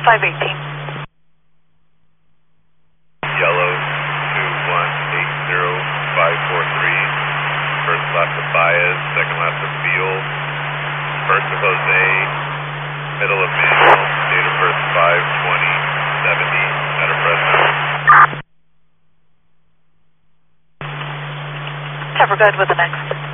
518. Yellow 2180543. First left of Baez, second left of Field. First of Jose, middle of Manuel, date of birth 5/20/70 out of Fresno. Cover good with the next.